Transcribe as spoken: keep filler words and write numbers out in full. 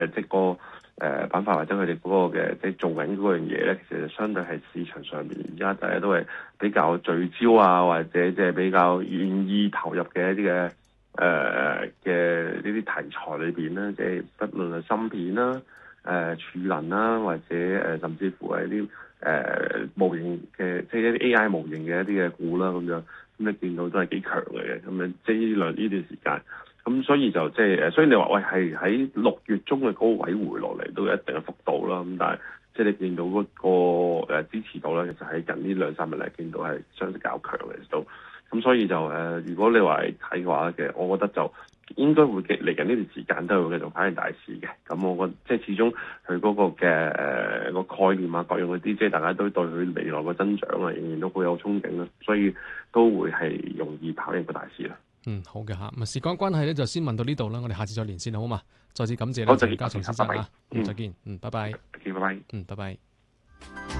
即係個誒板塊或者佢哋嗰個嘅即係做緊嗰樣嘢咧，其實相對係市場上面而家大家都係比較聚焦啊，或者即係比較願意投入嘅一啲嘅誒嘅呢啲題材裏邊咧，即係不論係芯片啦、誒、呃、儲能啦，或者誒、呃、甚至乎係啲誒模型嘅，即係一啲 A I 模型嘅一啲嘅股啦咁樣，咁你見到都係幾強嘅，咁樣即係呢兩呢段時間。咁所以就即係誒，所以你話喂係喺六月中嘅高位回落嚟都有一定嘅幅度啦。咁但係即係你見到嗰、嗰個、呃、支持度咧，其實喺近呢兩三日嚟見到係相對較強嘅都。咁所以就誒、呃，如果你話係睇嘅話嘅，我覺得就應該會嚟緊呢段時間都會繼續反映大市嘅。咁我覺得即係始終佢嗰個嘅誒個概念啊，各樣嗰啲，即係大家都對佢未來個增長啊，仍然都好有憧憬啦。所以都會係容易跑贏個大市啦。 嗯，好嘅嚇。咁啊，時間關係咧，就先問到呢度啦。我哋下次再連線好嘛？再次感謝咧， 好， 陳家強先生嚇。嗯， 嗯， 再見。嗯，拜拜。 拜拜。 嗯，拜拜。